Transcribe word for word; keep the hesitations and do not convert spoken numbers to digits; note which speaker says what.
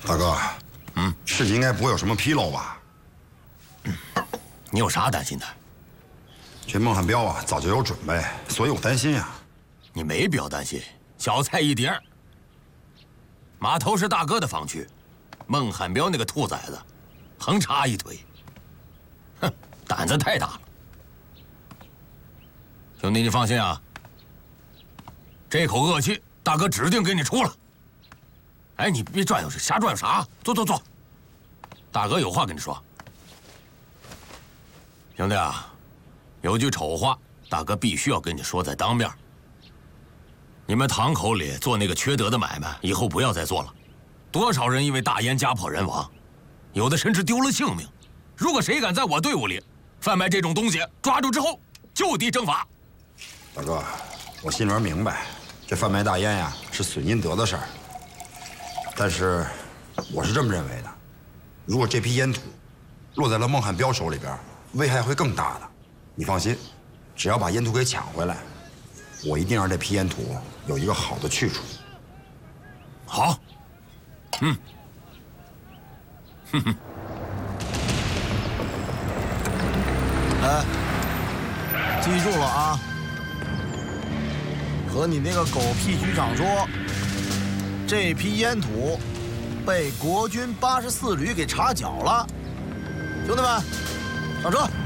Speaker 1: 大哥，
Speaker 2: 嗯，
Speaker 1: 事情应该不会有什么纰漏吧？
Speaker 2: 嗯，你有啥担心的？
Speaker 1: 这孟汉彪啊，早就有准备，所以我担心啊。
Speaker 2: 你没必要担心，小菜一碟。码头是大哥的防区，孟汉彪那个兔崽子，横插一腿，哼，胆子太大了。兄弟，你放心啊，这口恶气，大哥指定给你出了。哎，你别转悠着，瞎转悠啥？坐坐坐，大哥有话跟你说。兄弟啊，有句丑话，大哥必须要跟你说在当面。你们堂口里做那个缺德的买卖，以后不要再做了。多少人因为大烟家破人亡，有的甚至丢了性命。如果谁敢在我队伍里贩卖这种东西，抓住之后就地正法。
Speaker 1: 大哥，我心里面明白，这贩卖大烟呀是损阴德的事儿。但是，我是这么认为的：如果这批烟土落在了孟汉彪手里边，危害会更大的。你放心，只要把烟土给抢回来，我一定让这批烟土有一个好的去处。
Speaker 2: 好，嗯，哼哼。
Speaker 3: 哎，记住了啊！和你那个狗屁局长说，这批烟土被国军八十四旅给查缴了。兄弟们，上车！